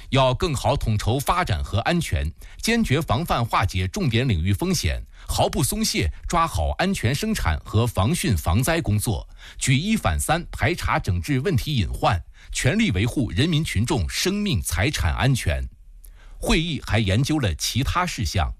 要更好统筹发展和安全，坚决防范化解重点领域风险，毫不松懈抓好安全生产和防汛防灾工作，举一反三排查整治问题隐患，全力维护人民群众生命财产安全。会议还研究了其他事项。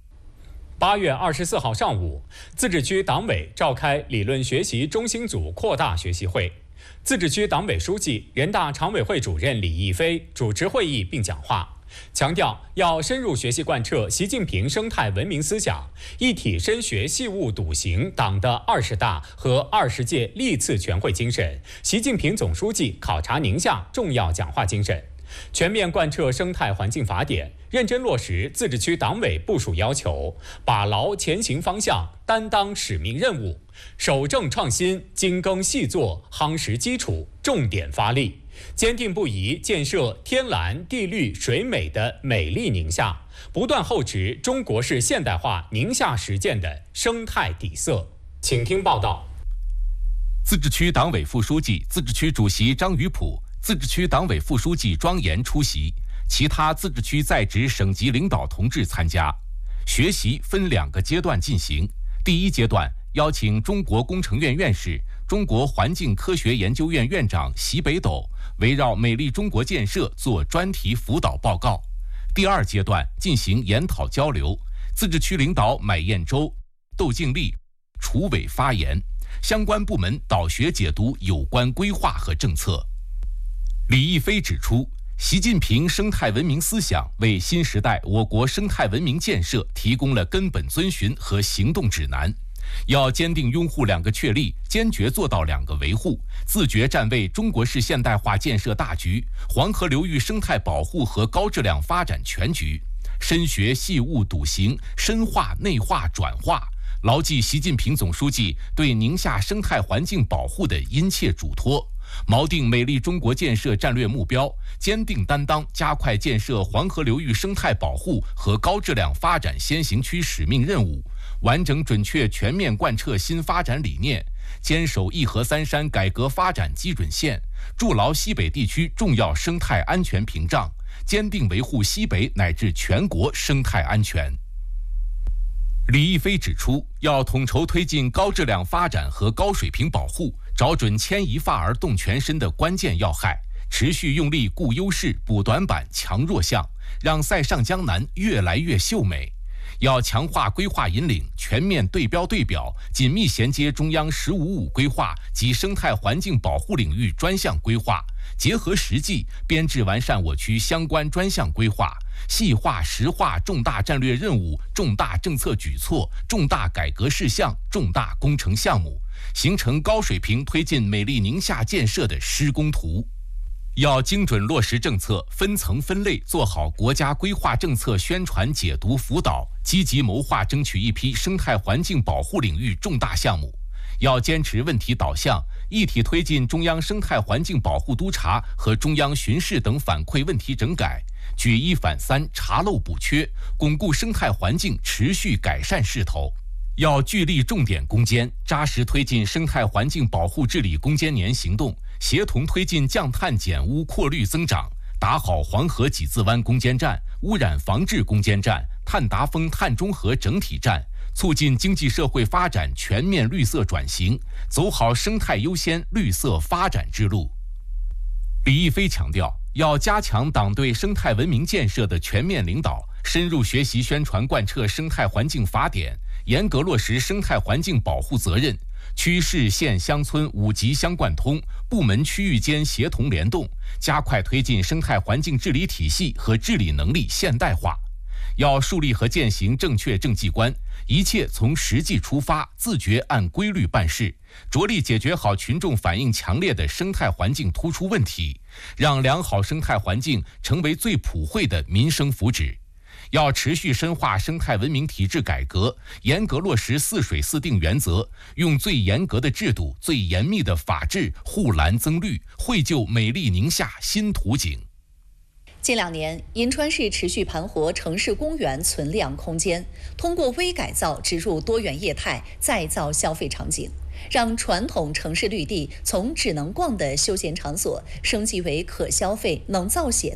8月24号上午，自治区党委召开理论学习中心组扩大学习会。自治区党委书记、人大常委会主任李毅飞主持会议并讲话，强调要深入学习贯彻习近平生态文明思想，一体深学细物笃行党的20大和20届历次全会精神，习近平总书记考察宁夏重要讲话精神，全面贯彻生态环境法典，认真落实自治区党委部署要求，把牢前行方向，担当使命任务，守正创新，精耕细作，夯实基础，重点发力，坚定不移建设天蓝地绿水美的美丽宁夏，不断厚植中国式现代化宁夏实践的生态底色。请听报道。 自治区党委副书记、自治区主席张宇普、自治区党委副书记庄严出席，其他自治区在职省级领导同志参加。学习分2个阶段进行。第一阶段，邀请中国工程院院士、中国环境科学研究院院长习北斗围绕美丽中国建设做专题辅导报告。第2阶段进行研讨交流，自治区领导买燕洲、窦静丽、楚伟发言，相关部门导学解读有关规划和政策。李毅飞指出，习近平生态文明思想为新时代我国生态文明建设提供了根本遵循和行动指南，要坚定拥护2个确立，坚决做到2个维护，自觉站位中国式现代化建设大局、黄河流域生态保护和高质量发展全局，深学细物笃行，深化内化转化，牢记习近平总书记对宁夏生态环境保护的殷切嘱托，锚定美丽中国建设战略目标，坚定担当加快建设黄河流域生态保护和高质量发展先行区使命任务，完整准确全面贯彻新发展理念，坚守1河3山改革发展基准线，筑牢西北地区重要生态安全屏障，坚定维护西北乃至全国生态安全。李毅飞指出，要统筹推进高质量发展和高水平保护，找准牵一发而动全身的关键要害，持续用力固优势、补短板、强弱项，让塞上江南越来越秀美。要强化规划引领，全面对标对表，紧密衔接中央“15+5”规划及生态环境保护领域专项规划，结合实际编制完善我区相关专项规划，细化实化重大战略任务、重大政策举措、重大改革事项、重大工程项目，形成高水平推进美丽宁夏建设的施工图。要精准落实政策，分层分类做好国家规划政策宣传解读辅导，积极谋划争取一批生态环境保护领域重大项目。要坚持问题导向，一体推进中央生态环境保护督查和中央巡视等反馈问题整改，举一反三查漏补缺，巩固生态环境持续改善势头。要聚力重点攻坚，扎实推进生态环境保护治理攻坚年行动，协同推进降碳减污扩绿增长，打好黄河几字湾攻坚战、污染防治攻坚战、碳达峰碳中和整体战，促进经济社会发展全面绿色转型，走好生态优先、绿色发展之路。李毅飞强调，要加强党对生态文明建设的全面领导，深入学习宣传贯彻生态环境法典，严格落实生态环境保护责任，区市县乡村5级相贯通，部门区域间协同联动，加快推进生态环境治理体系和治理能力现代化。要树立和践行正确政绩观，一切从实际出发，自觉按规律办事，着力解决好群众反映强烈的生态环境突出问题，让良好生态环境成为最普惠的民生福祉。要持续深化生态文明体制改革，严格落实4水4定原则，用最严格的制度、最严密的法治护蓝增绿，绘就美丽宁夏新图景。 近2年，银川市持续盘活城市公园存量空间，通过微改造植入多元业态，再造消费场景，让传统城市绿地从只能逛的休闲场所升级为可消费、能造血